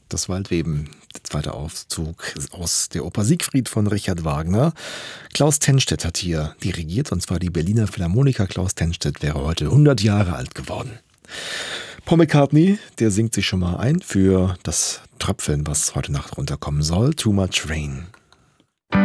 Das Waldweben, der zweite Aufzug aus der Oper Siegfried von Richard Wagner. Klaus Tennstedt hat hier dirigiert, und zwar die Berliner Philharmoniker. Klaus Tennstedt wäre heute 100 Jahre alt geworden. Paul McCartney, der singt sich schon mal ein für das Tröpfeln, was heute Nacht runterkommen soll. Too Much Rain.